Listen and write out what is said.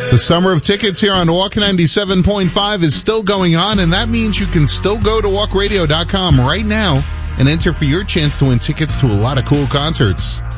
The Summer of Tickets here on Walk 97.5 is still going on, and that means you can still go to walkradio.com right now and enter for your chance to win tickets to a lot of cool concerts.